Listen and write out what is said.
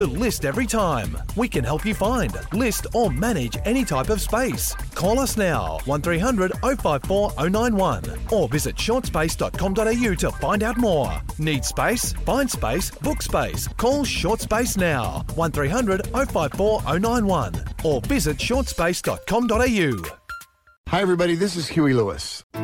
List every time. We can help you find, list or manage any type of space. Call us now, 1300 054 091 or visit shortspace.com.au to find out more. Need space? Find space, book space. Call Short Space now, 1300 054 091 or visit shortspace.com.au. Hi everybody, this is Huey Lewis.